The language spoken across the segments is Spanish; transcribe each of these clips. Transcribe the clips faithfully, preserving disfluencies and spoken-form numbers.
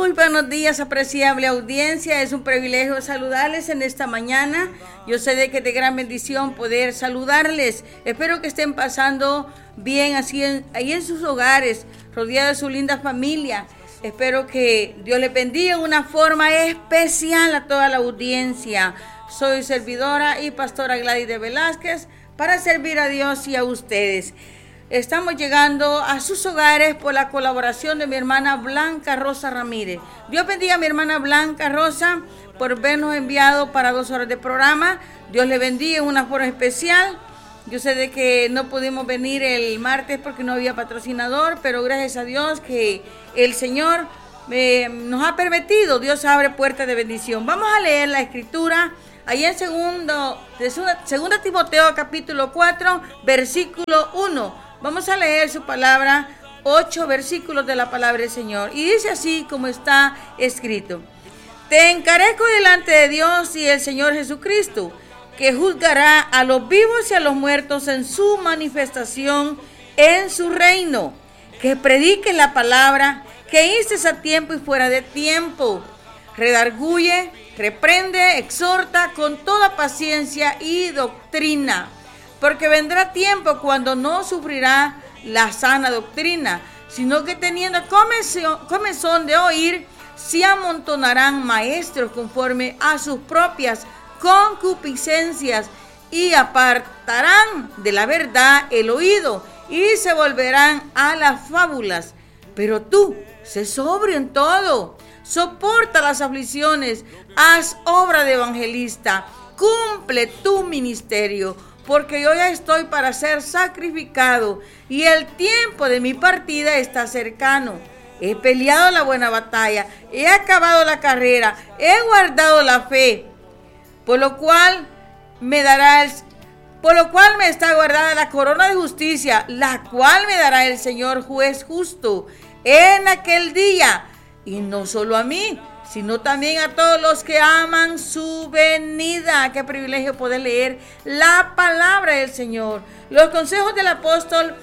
Muy buenos días, apreciable audiencia. Es un privilegio saludarles en esta mañana. Yo sé de que es de gran bendición poder saludarles. Espero que estén pasando bien así en, ahí en sus hogares, rodeados de su linda familia. Espero que Dios les bendiga de una forma especial a toda la audiencia. Soy servidora y pastora Gladys de Velázquez para servir a Dios y a ustedes. Estamos llegando a sus hogares por la colaboración de mi hermana Blanca Rosa Ramírez. Dios bendiga a mi hermana Blanca Rosa por vernos enviado para dos horas de programa. Dios le bendiga en una forma especial. Yo sé de que no pudimos venir el martes porque no había patrocinador, pero gracias a Dios que el Señor eh, nos ha permitido. Dios abre puertas de bendición. Vamos a leer la escritura ahí en segundo, de segunda Timoteo capítulo cuatro, versículo uno. Vamos a leer su palabra, ocho versículos de la palabra del Señor. Y dice así como está escrito: Te encarezco delante de Dios y el Señor Jesucristo, que juzgará a los vivos y a los muertos en su manifestación en su reino. Que prediques la palabra, que instes a tiempo y fuera de tiempo. Redarguye, reprende, exhorta con toda paciencia y doctrina. Porque vendrá tiempo cuando no sufrirá la sana doctrina, sino que teniendo comezón de oír, se amontonarán maestros conforme a sus propias concupiscencias y apartarán de la verdad el oído y se volverán a las fábulas. Pero tú, sé sobrio en todo, soporta las aflicciones, haz obra de evangelista, cumple tu ministerio. Porque yo ya estoy para ser sacrificado y el tiempo de mi partida está cercano. He peleado la buena batalla, he acabado la carrera, he guardado la fe, por lo cual me dará el, por lo cual me está guardada la corona de justicia, la cual me dará el Señor juez justo en aquel día, y no solo a mí, sino también a todos los que aman su venida. Qué privilegio poder leer la palabra del Señor. Los consejos del apóstol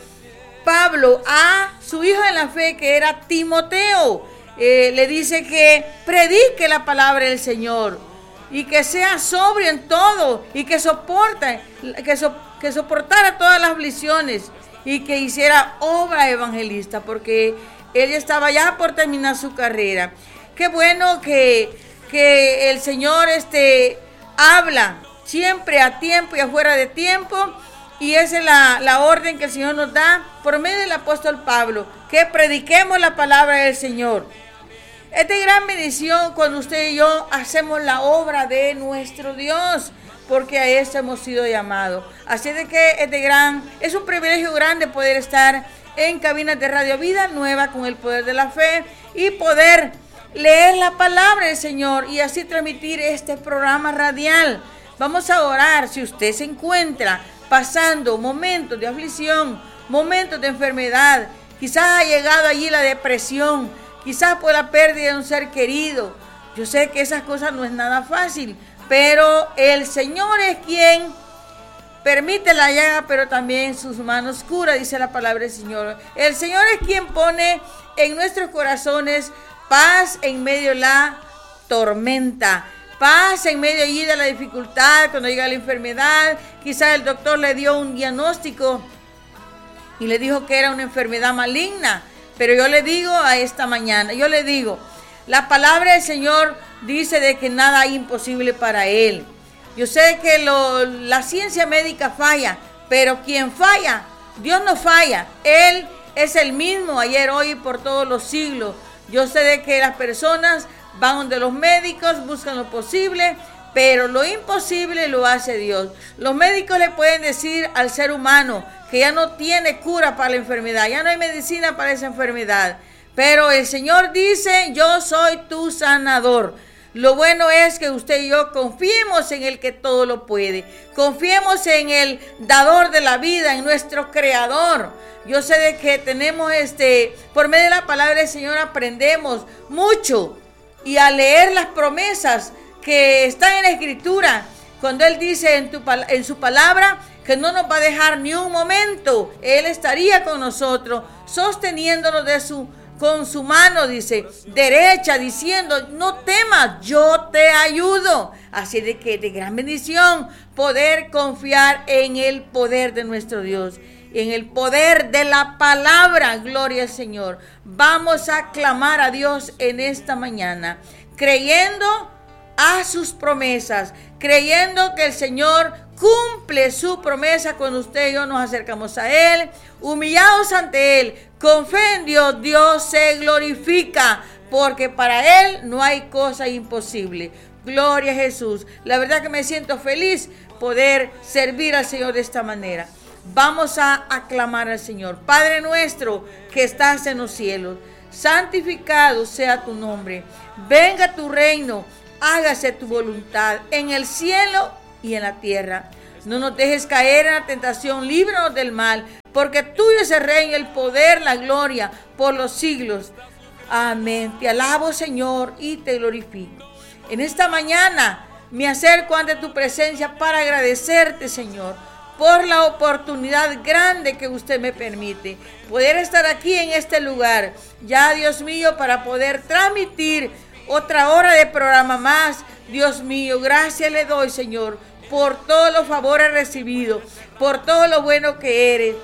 Pablo a su hijo en la fe, que era Timoteo, eh, le dice que predique la palabra del Señor y que sea sobrio en todo y que soporte, que, so, que soportara todas las aflicciones y que hiciera obra evangelista, porque él estaba ya por terminar su carrera. Qué bueno que, que el Señor este, habla siempre a tiempo y afuera de tiempo. Y esa es la, la orden que el Señor nos da por medio del apóstol Pablo, que prediquemos la palabra del Señor. Es de gran bendición cuando usted y yo hacemos la obra de nuestro Dios, porque a eso hemos sido llamados. Así de que es de gran, es un privilegio grande poder estar en cabinas de Radio Vida Nueva con el poder de la fe y poder leer la palabra del Señor y así transmitir este programa radial. Vamos a orar. Si usted se encuentra pasando momentos de aflicción, momentos de enfermedad, quizás ha llegado allí la depresión, quizás por la pérdida de un ser querido. Yo sé que esas cosas no es nada fácil, pero el Señor es quien permite la llaga, pero también sus manos cura, dice la palabra del Señor. El Señor es quien pone en nuestros corazones paz en medio de la tormenta, paz en medio allí de la dificultad, cuando llega la enfermedad. Quizás el doctor le dio un diagnóstico y le dijo que era una enfermedad maligna, pero yo le digo a esta mañana, yo le digo, la palabra del Señor dice de que nada hay imposible para Él. Yo sé que lo, la ciencia médica falla, pero quien falla, Dios no falla. Él es el mismo ayer, hoy y por todos los siglos. Yo sé de que las personas van donde los médicos, buscan lo posible, pero lo imposible lo hace Dios. Los médicos le pueden decir al ser humano que ya no tiene cura para la enfermedad, ya no hay medicina para esa enfermedad, pero el Señor dice, yo soy tu sanador. Lo bueno es que usted y yo confiemos en el que todo lo puede. Confiemos en el dador de la vida, en nuestro creador. Yo sé de que tenemos este, por medio de la palabra del Señor aprendemos mucho. Y al leer las promesas que están en la Escritura, cuando Él dice en, tu, en su palabra que no nos va a dejar ni un momento, Él estaría con nosotros, sosteniéndonos de su con su mano, dice, derecha, diciendo, no temas, yo te ayudo. Así de que de gran bendición poder confiar en el poder de nuestro Dios, en el poder de la palabra. Gloria al Señor. Vamos a clamar a Dios en esta mañana, creyendo a sus promesas, creyendo que el Señor cumple su promesa cuando usted y yo nos acercamos a Él, humillados ante Él, con fe en Dios. Dios se glorifica, porque para Él no hay cosa imposible. Gloria a Jesús. La verdad que me siento feliz poder servir al Señor de esta manera. Vamos a aclamar al Señor. Padre nuestro que estás en los cielos, santificado sea tu nombre. Venga tu reino, hágase tu voluntad en el cielo y en la tierra. No nos dejes caer en la tentación, líbranos del mal, porque tuyo es el reino, el poder, la gloria por los siglos. Amén. Te alabo, Señor, y te glorifico. En esta mañana me acerco ante tu presencia para agradecerte, Señor, por la oportunidad grande que usted me permite, poder estar aquí en este lugar, ya, Dios mío, para poder transmitir otra hora de programa más. Dios mío, gracias le doy, Señor, por todos los favores recibidos, por todo lo bueno que eres,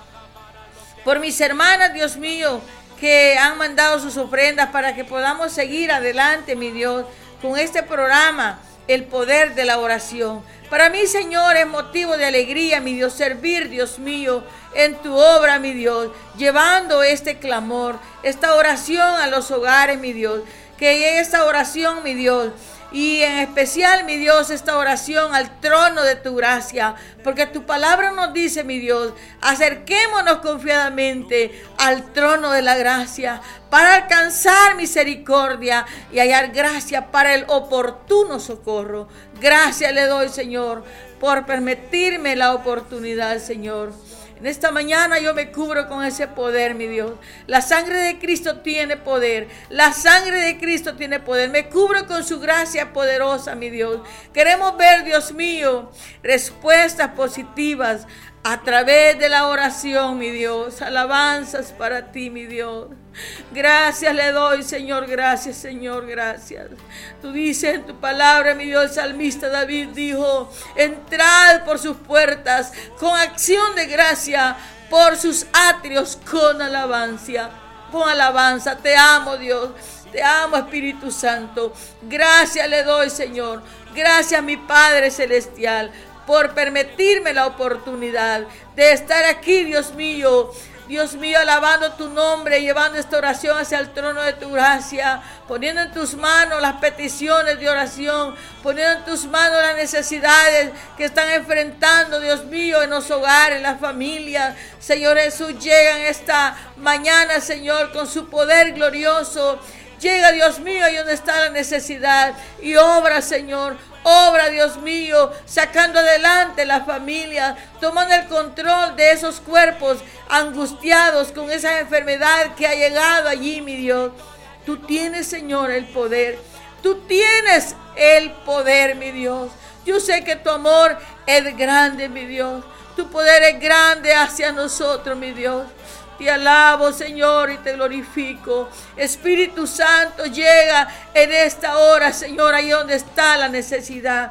por mis hermanas, Dios mío, que han mandado sus ofrendas para que podamos seguir adelante, mi Dios, con este programa, el poder de la oración. Para mí, Señor, es motivo de alegría, mi Dios, servir, Dios mío, en tu obra, mi Dios, llevando este clamor, esta oración a los hogares, mi Dios, que llegue esta oración, mi Dios, y en especial, mi Dios, esta oración al trono de tu gracia, porque tu palabra nos dice, mi Dios, acerquémonos confiadamente al trono de la gracia para alcanzar misericordia y hallar gracia para el oportuno socorro. Gracias le doy, Señor, por permitirme la oportunidad, Señor. En esta mañana yo me cubro con ese poder, mi Dios. La sangre de Cristo tiene poder. La sangre de Cristo tiene poder. Me cubro con su gracia poderosa, mi Dios. Queremos ver, Dios mío, respuestas positivas a través de la oración, mi Dios. Alabanzas para ti, mi Dios. Gracias le doy, Señor. Gracias, Señor. Gracias. Tú dices en tu palabra, mi Dios, el salmista David dijo: entrad por sus puertas con acción de gracia, por sus atrios con alabanza. Con alabanza. Te amo, Dios. Te amo, Espíritu Santo. Gracias le doy, Señor. Gracias, mi Padre Celestial, por permitirme la oportunidad de estar aquí, Dios mío. Dios mío, alabando tu nombre, llevando esta oración hacia el trono de tu gracia, poniendo en tus manos las peticiones de oración, poniendo en tus manos las necesidades que están enfrentando, Dios mío, en los hogares, en las familias. Señor Jesús, llegan esta mañana, Señor, con su poder glorioso. Llega, Dios mío, ahí donde está la necesidad, y obra, Señor. Obra, Dios mío, sacando adelante la familia, tomando el control de esos cuerpos angustiados con esa enfermedad que ha llegado allí, mi Dios. Tú tienes, Señor, el poder. Tú tienes el poder, mi Dios. Yo sé que tu amor es grande, mi Dios. Tu poder es grande hacia nosotros, mi Dios. Te alabo, Señor, y te glorifico. Espíritu Santo, llega en esta hora, Señor, ahí donde está la necesidad.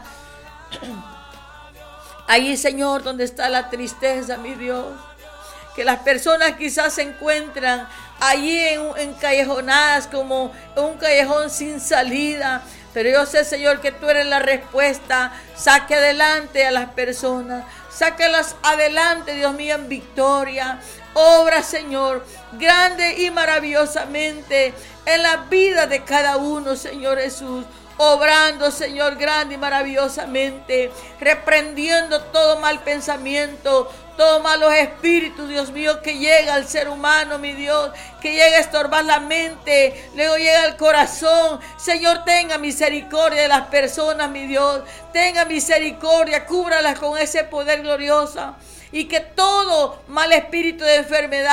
Ahí, Señor, donde está la tristeza, mi Dios. Que las personas quizás se encuentran allí en, en callejonadas, como en un callejón sin salida. Pero yo sé, Señor, que tú eres la respuesta. Saque adelante a las personas. Sácalas adelante, Dios mío, en victoria. Obra, Señor, grande y maravillosamente en la vida de cada uno, Señor Jesús. Obrando, Señor, grande y maravillosamente. Reprendiendo todo mal pensamiento, todos malos espíritus, Dios mío, que llega al ser humano, mi Dios, que llega a estorbar la mente, luego llega al corazón. Señor, tenga misericordia de las personas, mi Dios. Tenga misericordia, cúbralas con ese poder glorioso. Y que todo mal espíritu de enfermedad,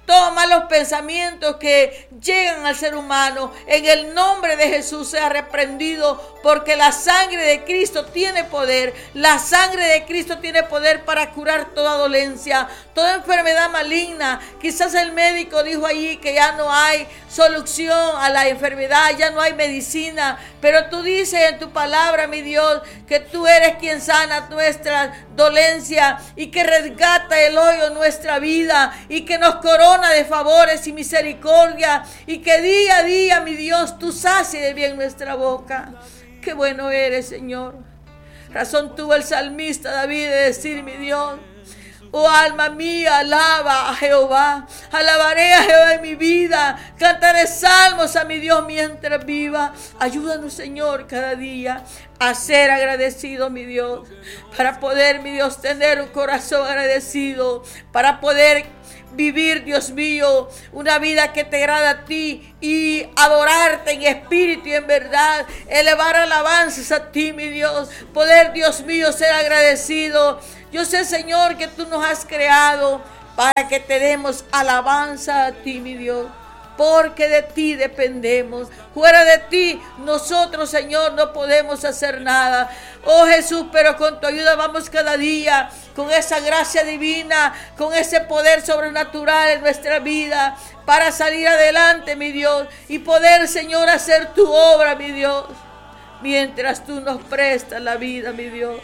Todos malos pensamientos que llegan al ser humano, en el nombre de Jesús sea reprendido, porque la sangre de Cristo tiene poder. La sangre de Cristo tiene poder para curar toda dolencia, toda enfermedad maligna. Quizás el médico dijo allí que ya no hay solución a la enfermedad, ya no hay medicina, pero tú dices en tu palabra, mi Dios, que tú eres quien sana nuestra dolencia y que resgata el hoyo en nuestra vida y que nos corona de favores y misericordia, y que día a día, mi Dios, tú sacies de bien nuestra boca. Qué bueno eres, Señor. Razón tuvo el salmista David de decir, mi Dios: oh alma mía, alaba a Jehová. Alabaré a Jehová en mi vida. Cantaré salmos a mi Dios mientras viva. Ayúdanos, Señor, cada día a ser agradecido, mi Dios, para poder, mi Dios, tener un corazón agradecido, para poder vivir, Dios mío, una vida que te agrada a ti y adorarte en espíritu y en verdad, elevar alabanzas a ti, mi Dios, poder, Dios mío, ser agradecido. Yo sé, Señor, que tú nos has creado para que te demos alabanza a ti, mi Dios, porque de ti dependemos. Fuera de ti, nosotros, Señor, no podemos hacer nada. Oh Jesús, pero con tu ayuda vamos cada día, con esa gracia divina, con ese poder sobrenatural en nuestra vida, para salir adelante, mi Dios, y poder, Señor, hacer tu obra, mi Dios, mientras tú nos prestas la vida, mi Dios.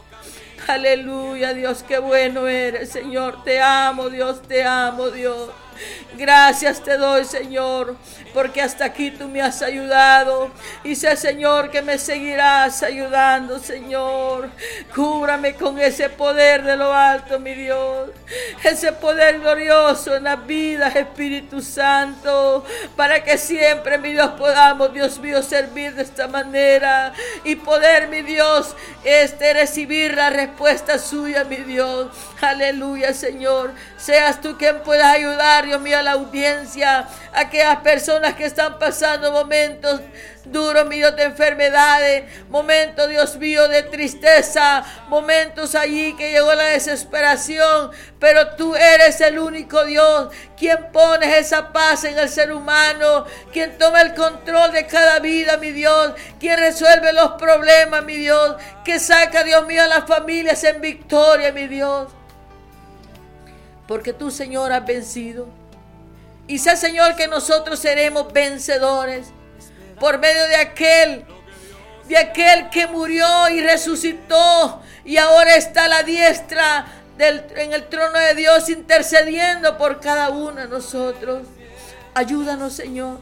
Aleluya, Dios, qué bueno eres, Señor. Te amo, Dios, te amo, Dios. Gracias te doy, Señor, porque hasta aquí tú me has ayudado. Y sé, Señor, que me seguirás ayudando, Señor. Cúbrame con ese poder de lo alto, mi Dios. Ese poder glorioso en las vidas, Espíritu Santo, para que siempre, mi Dios, podamos, Dios mío, servir de esta manera y poder, mi Dios, este, recibir la respuesta suya, mi Dios. Aleluya, Señor. Seas tú quien pueda ayudar, Dios mío, a la audiencia, a aquellas personas que están pasando momentos duros, mi Dios, de enfermedades, momentos, Dios mío, de tristeza, momentos allí que llegó la desesperación, pero tú eres el único Dios, quien pones esa paz en el ser humano, quien toma el control de cada vida, mi Dios, quien resuelve los problemas, mi Dios, que saca, Dios mío, a las familias en victoria, mi Dios. Porque tú, Señor, has vencido. Y sé, Señor, que nosotros seremos vencedores por medio de aquel, de aquel que murió y resucitó y ahora está a la diestra del, en el trono de Dios, intercediendo por cada uno de nosotros. Ayúdanos, Señor.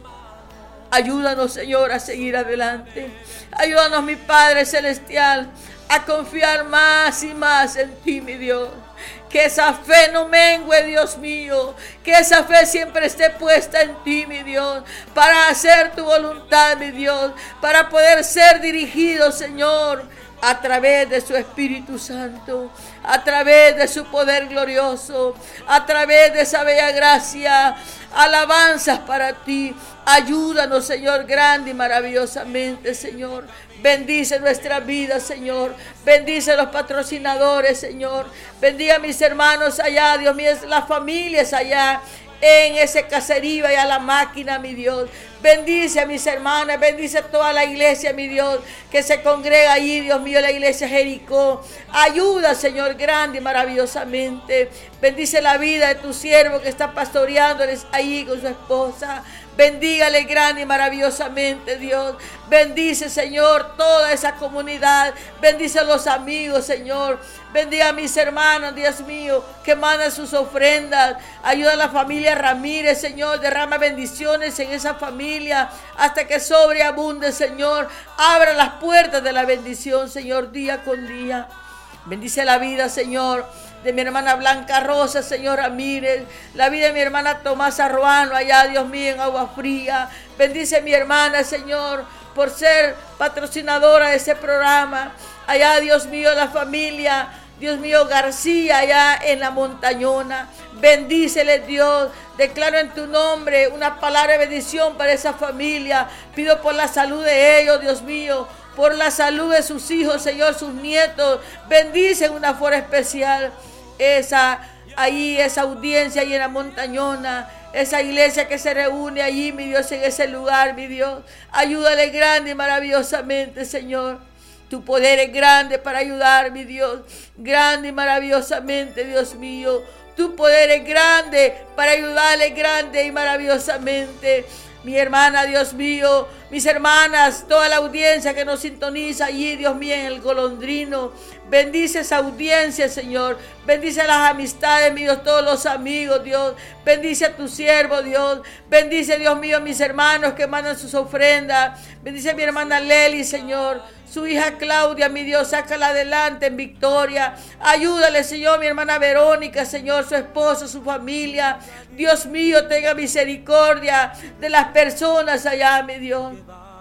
Ayúdanos, Señor, a seguir adelante. Ayúdanos, mi Padre Celestial, a confiar más y más en ti, mi Dios. Que esa fe no mengue, Dios mío. Que esa fe siempre esté puesta en ti, mi Dios. Para hacer tu voluntad, mi Dios. Para poder ser dirigido, Señor, a través de su Espíritu Santo. A través de su poder glorioso. A través de esa bella gracia. Alabanzas para ti. Ayúdanos, Señor, grande y maravillosamente, Señor. Bendice nuestra vida, Señor. Bendice a los patrocinadores, Señor. Bendiga a mis hermanos allá, Dios mío, las familias allá en ese caserío y a la máquina, mi Dios. Bendice a mis hermanas, bendice a toda la iglesia, mi Dios, que se congrega allí, Dios mío, la iglesia Jericó. Ayuda, Señor, grande y maravillosamente. Bendice la vida de tu siervo que está pastoreándoles allí con su esposa. Bendígale grande y maravillosamente, Dios. Bendice, Señor, toda esa comunidad. Bendice a los amigos, Señor. Bendiga a mis hermanos, Dios mío, que mandan sus ofrendas. Ayuda a la familia Ramírez, Señor. Derrama bendiciones en esa familia hasta que sobreabunde, Señor. Abra las puertas de la bendición, Señor, día con día. Bendice la vida, Señor, de mi hermana Blanca Rosa, Señor Ramírez, la vida de mi hermana Tomasa Ruano, allá, Dios mío, en Agua Fría. Bendice a mi hermana, Señor, por ser patrocinadora de ese programa. Allá, Dios mío, la familia, Dios mío, García, allá en la Montañona. Bendícele, Dios. Declaro en tu nombre una palabra de bendición para esa familia. Pido por la salud de ellos, Dios mío, por la salud de sus hijos, Señor, sus nietos. Bendice en una forma especial esa ahí esa audiencia, ahí en la Montañona, esa iglesia que se reúne allí, mi Dios, en ese lugar, mi Dios. Ayúdale grande y maravillosamente, Señor. Tu poder es grande para ayudar, mi Dios. Grande y maravillosamente, Dios mío. Tu poder es grande para ayudarle grande y maravillosamente. Mi hermana, Dios mío, mis hermanas, toda la audiencia que nos sintoniza allí, Dios mío, en el Golondrino. Bendice esa audiencia, Señor. Bendice las amistades, mi Dios, todos los amigos, Dios. Bendice a tu siervo, Dios. Bendice, Dios mío, mis hermanos que mandan sus ofrendas. Bendice a mi hermana Leli, Señor. Su hija Claudia, mi Dios, sácala adelante en victoria. Ayúdale, Señor, mi hermana Verónica, Señor, su esposo, su familia. Dios mío, tenga misericordia de las personas allá, mi Dios.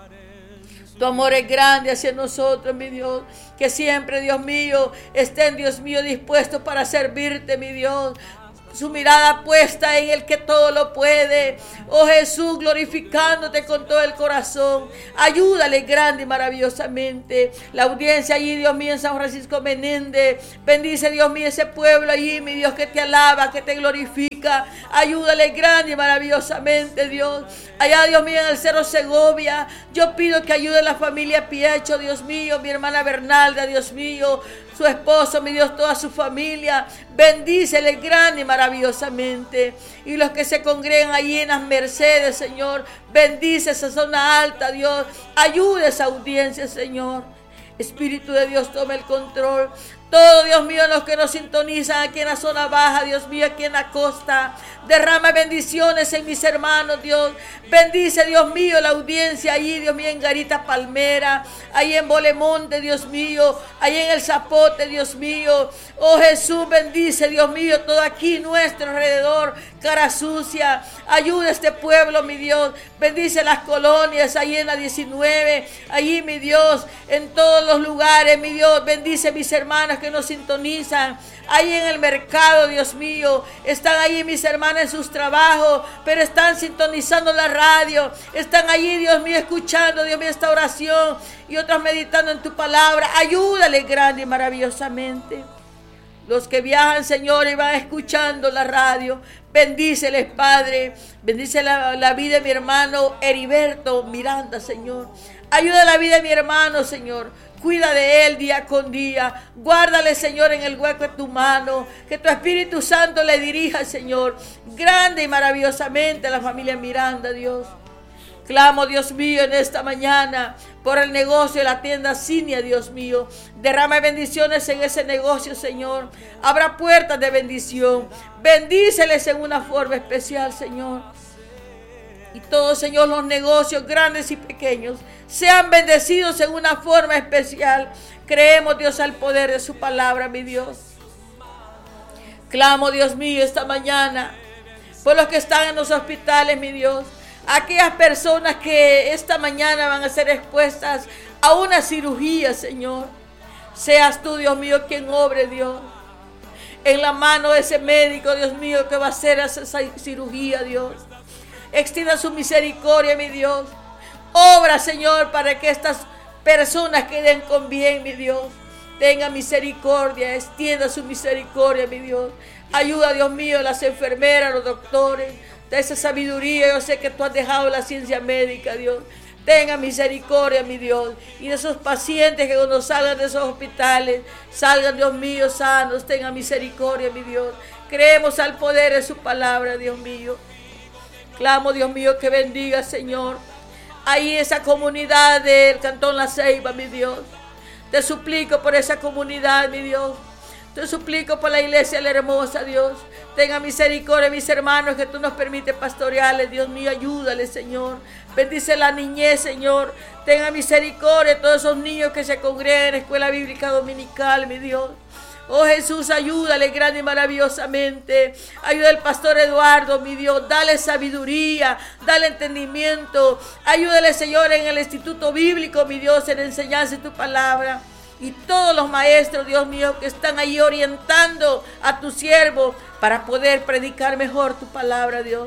Tu amor es grande hacia nosotros, mi Dios. Que siempre, Dios mío, estén, Dios mío, dispuestos para servirte, mi Dios. Su mirada puesta en el que todo lo puede. Oh Jesús, glorificándote con todo el corazón. Ayúdale grande y maravillosamente. La audiencia allí, Dios mío, en San Francisco Menéndez. Bendice, Dios mío, ese pueblo allí, mi Dios, que te alaba, que te glorifica. Ayúdale grande y maravillosamente, Dios. Allá, Dios mío, en el Cerro Segovia. Yo pido que ayude a la familia Piecho, Dios mío, mi hermana Bernalda, Dios mío, su esposo, mi Dios, toda su familia. Bendícele grande y maravillosamente. Y los que se congregan allí en las Mercedes, Señor, bendice esa zona alta, Dios. Ayude a esa audiencia, Señor. Espíritu de Dios, toma el control. Todo, Dios mío, los que nos sintonizan aquí en la zona baja, Dios mío, aquí en la costa. Derrama bendiciones en mis hermanos, Dios. Bendice, Dios mío, la audiencia allí, Dios mío, en Garita Palmera, ahí en Bolemonte, Dios mío, ahí en el Zapote, Dios mío. Oh Jesús, bendice, Dios mío, todo aquí nuestro alrededor, cara sucia. Ayuda a este pueblo, mi Dios. Bendice las colonias, ahí en la diecinueve, allí, mi Dios, en todos los lugares, mi Dios. Bendice mis hermanas que nos sintonizan ahí en el mercado, Dios mío. Están allí mis hermanas en sus trabajos, pero están sintonizando la radio. Están allí, Dios mío, escuchando, Dios mío, esta oración y otras meditando en tu palabra. Ayúdale grande y maravillosamente. Los que viajan, Señor, y van escuchando la radio, bendíceles, Padre. Bendice la, la vida de mi hermano Heriberto Miranda, Señor. Ayuda la vida de mi hermano, Señor. Cuida de él día con día. Guárdale, Señor, en el hueco de tu mano. Que tu Espíritu Santo le dirija, Señor, grande y maravillosamente a la familia Miranda, Dios. Clamo, Dios mío, en esta mañana por el negocio de la tienda Cinia, Dios mío. Derrama bendiciones en ese negocio, Señor. Abra puertas de bendición. Bendíceles en una forma especial, Señor. Y todos, Señor, los negocios grandes y pequeños sean bendecidos en una forma especial. Creemos, Dios, al poder de su palabra, mi Dios. Clamo, Dios mío, esta mañana por los que están en los hospitales, mi Dios. Aquellas personas que esta mañana van a ser expuestas a una cirugía, Señor. Seas tú, Dios mío, quien obre, Dios. En la mano de ese médico, Dios mío, que va a hacer esa cirugía, Dios. Extienda su misericordia, mi Dios. Obra, Señor, para que estas personas queden con bien, mi Dios. Tenga misericordia, extienda su misericordia, mi Dios. Ayuda, Dios mío, a las enfermeras, a los doctores. De esa sabiduría, yo sé que tú has dejado la ciencia médica, Dios. Tenga misericordia, mi Dios. Y de esos pacientes que cuando salgan de esos hospitales, salgan, Dios mío, sanos. Tenga misericordia, mi Dios. Creemos al poder de su palabra, Dios mío. Clamo, Dios mío, que bendiga, Señor, ahí esa comunidad del Cantón La Ceiba, mi Dios. Te suplico por esa comunidad, mi Dios. Te suplico por la iglesia la hermosa, Dios. Tenga misericordia, mis hermanos, que tú nos permites pastorearles. Dios mío, ayúdale, Señor. Bendice la niñez, Señor. Tenga misericordia de todos esos niños que se congregan en la escuela bíblica dominical, mi Dios. Oh Jesús, ayúdale grande y maravillosamente. Ayuda al pastor Eduardo, mi Dios. Dale sabiduría, dale entendimiento. Ayúdale, Señor, en el instituto bíblico, mi Dios, en enseñanza de tu palabra. Y todos los maestros, Dios mío, que están ahí orientando a tu siervo para poder predicar mejor tu palabra, Dios.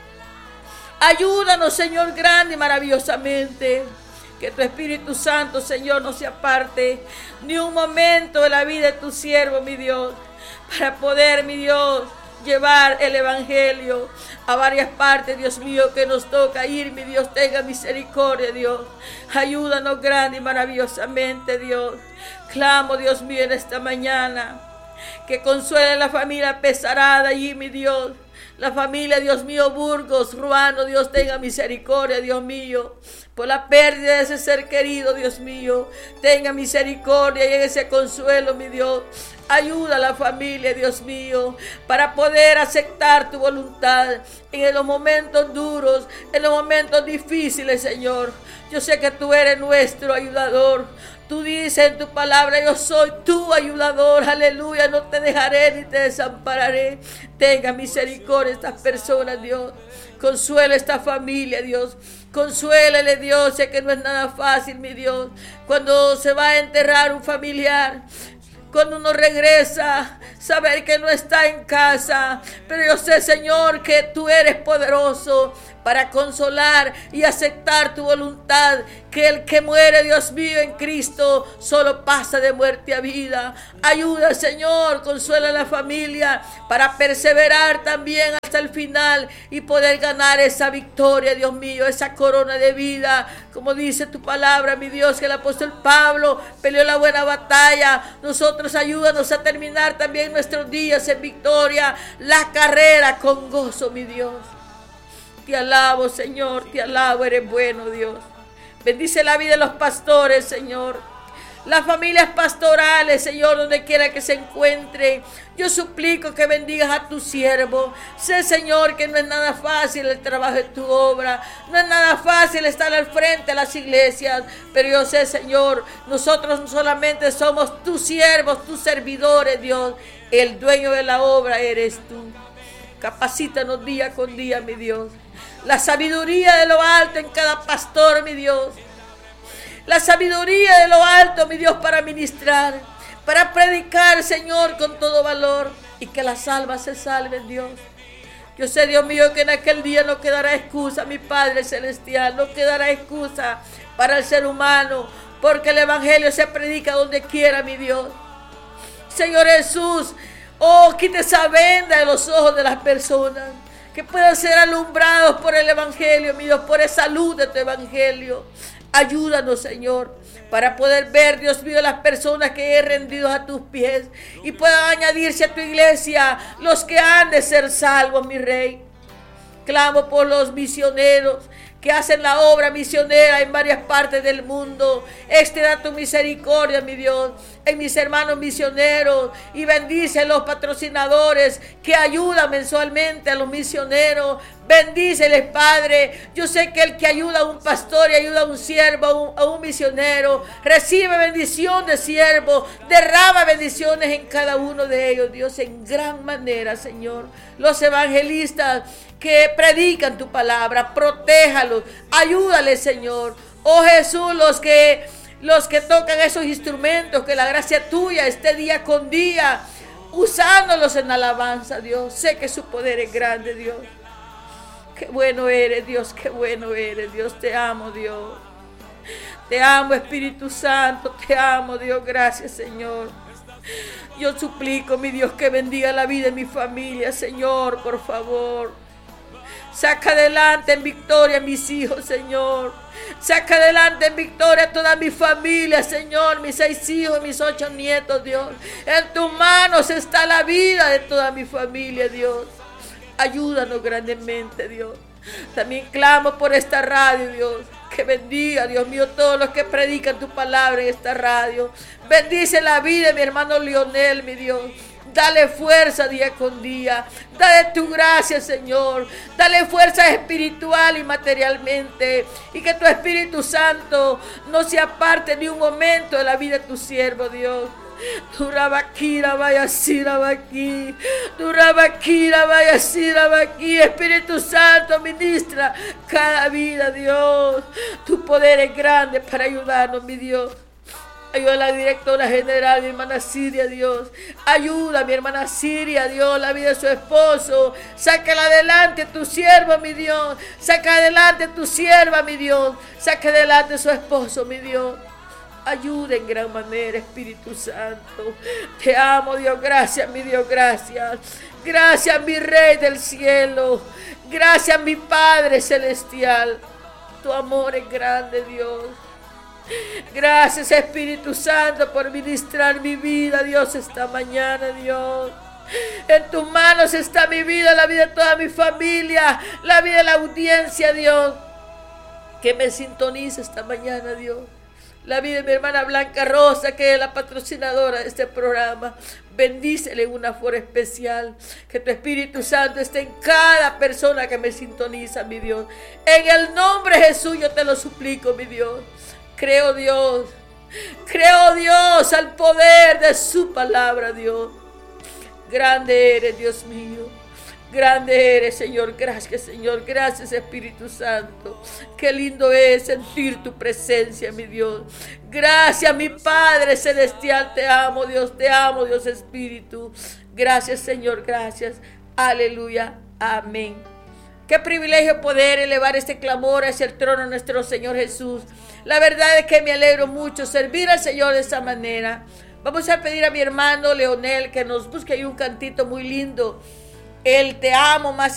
Ayúdanos, Señor, grande y maravillosamente. Que tu Espíritu Santo, Señor, no se aparte ni un momento de la vida de tu siervo, mi Dios. para poder, mi Dios, llevar el evangelio a varias partes, Dios mío, que nos toca ir, mi Dios, tenga misericordia, Dios. Ayúdanos grande y maravillosamente, Dios. Clamo, Dios mío, en esta mañana, que consuele la familia Pesarada allí, mi Dios. La familia, Dios mío, Burgos, Ruano, Dios tenga misericordia, Dios mío, por la pérdida de ese ser querido, Dios mío. Tenga misericordia y en ese consuelo, mi Dios. Ayuda a la familia, Dios mío, para poder aceptar tu voluntad en los momentos duros, en los momentos difíciles, Señor. Yo sé que tú eres nuestro ayudador. Tú dices en tu palabra, yo soy tu ayudador, aleluya, no te dejaré ni te desampararé. Tenga misericordia estas personas, Dios. Consuela esta familia, Dios. Consuélele, Dios, sé que no es nada fácil, mi Dios. Cuando se va a enterrar un familiar, cuando uno regresa, saber que no está en casa. Pero yo sé, Señor, que tú eres poderoso para consolar y aceptar tu voluntad, que el que muere, Dios mío, en Cristo, solo pasa de muerte a vida. Ayuda, Señor, consuela a la familia para perseverar también hasta el final y poder ganar esa victoria, Dios mío, esa corona de vida. Como dice tu palabra, mi Dios, que el apóstol Pablo peleó la buena batalla. Nosotros ayúdanos a terminar también nuestros días en victoria, la carrera con gozo, mi Dios. Te alabo, Señor, te alabo, eres bueno, Dios. Bendice la vida de los pastores, Señor. Las familias pastorales, Señor, donde quiera que se encuentren. Yo suplico que bendigas a tu siervo. Sé, Señor, que no es nada fácil el trabajo de tu obra. No es nada fácil estar al frente de las iglesias. Pero yo sé, Señor, nosotros solamente somos tus siervos, tus servidores, Dios. El dueño de la obra eres tú. Capacítanos día con día, mi Dios. La sabiduría de lo alto en cada pastor, mi Dios. La sabiduría de lo alto, mi Dios, para ministrar, para predicar, Señor, con todo valor. Y que las almas se salven, Dios. Yo sé, Dios mío, que en aquel día no quedará excusa, mi Padre Celestial. No quedará excusa para el ser humano, porque el evangelio se predica donde quiera, mi Dios. Señor Jesús, oh, quita esa venda de los ojos de las personas, que puedan ser alumbrados por el evangelio, mi Dios, por esa luz de tu evangelio. Ayúdanos, Señor, para poder ver, Dios mío, las personas que he rendido a tus pies y puedan añadirse a tu iglesia los que han de ser salvos, mi Rey. Clamo por los misioneros que hacen la obra misionera en varias partes del mundo. Extienda tu misericordia, mi Dios, en mis hermanos misioneros, y bendice a los patrocinadores que ayudan mensualmente a los misioneros. Bendíceles, Padre. Yo sé que el que ayuda a un pastor y ayuda a un siervo, a un, a un misionero, recibe bendición de siervo, derrama bendiciones en cada uno de ellos, Dios, en gran manera, Señor. Los evangelistas que predican tu palabra, protéjalos, ayúdales, Señor. Oh Jesús, los que, los que tocan esos instrumentos, que la gracia tuya esté día con día, usándolos en alabanza, Dios. Sé que su poder es grande, Dios. Qué bueno eres, Dios, qué bueno eres, Dios. Te amo, Dios. Te amo, Espíritu Santo, te amo, Dios. Gracias, Señor. Yo suplico, mi Dios, que bendiga la vida de mi familia, Señor, por favor. Saca adelante en victoria a mis hijos, Señor. Saca adelante en victoria a toda mi familia, Señor. Mis seis hijos, mis ocho nietos, Dios. En tus manos está la vida de toda mi familia, Dios. Ayúdanos grandemente, Dios. También clamo por esta radio, Dios. Que bendiga, Dios mío, todos los que predican tu palabra en esta radio. Bendice la vida de mi hermano Lionel, mi Dios. Dale fuerza día con día. Dale tu gracia, Señor. Dale fuerza espiritual y materialmente. Y que tu Espíritu Santo no se aparte ni un momento de la vida de tu siervo, Dios. Tu rabaquira vaya así, aquí. Tu rabaquira vaya así, aquí. Espíritu Santo, ministra cada vida, Dios. Tu poder es grande para ayudarnos, mi Dios. Ayuda a la directora general, mi hermana Siria, Dios. Ayuda a mi hermana Siria, Dios, la vida de su esposo. Sácala adelante tu siervo, mi Dios. Saca adelante tu sierva, mi Dios. Saca adelante su esposo, mi Dios. Ayuda en gran manera, Espíritu Santo. Te amo, Dios. Gracias, mi Dios. Gracias. Gracias, mi Rey del cielo. Gracias, mi Padre celestial. Tu amor es grande, Dios. Gracias, Espíritu Santo, por ministrar mi vida, Dios, esta mañana, Dios. En tus manos está mi vida, la vida de toda mi familia, la vida de la audiencia, Dios, que me sintoniza esta mañana, Dios. La vida de mi hermana Blanca Rosa, que es la patrocinadora de este programa. Bendícele en una forma especial. Que tu Espíritu Santo esté en cada persona que me sintoniza, mi Dios. En el nombre de Jesús yo te lo suplico, mi Dios. Creo, Dios. Creo, Dios, al poder de su palabra, Dios. Grande eres, Dios mío. Grande eres, Señor. Gracias, Señor. Gracias, Espíritu Santo. Qué lindo es sentir tu presencia, mi Dios. Gracias, mi Padre celestial. Te amo, Dios. Te amo, Dios Espíritu. Gracias, Señor. Gracias. Aleluya. Amén. Qué privilegio poder elevar este clamor hacia el trono de nuestro Señor Jesús. La verdad es que me alegro mucho servir al Señor de esa manera. Vamos a pedir a mi hermano Leonel que nos busque ahí un cantito muy lindo. El te amo más